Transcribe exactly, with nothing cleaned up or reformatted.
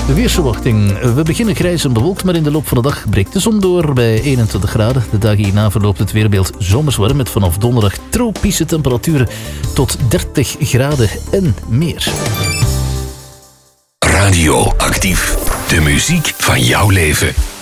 De weersverwachting. We beginnen grijs en bewolkt, maar in de loop van de dag breekt de zon door bij eenentwintig graden. De dagen hierna verloopt het weerbeeld zomers warm met vanaf donderdag tropische temperaturen tot dertig graden en meer. Radio Actief. De muziek van jouw leven.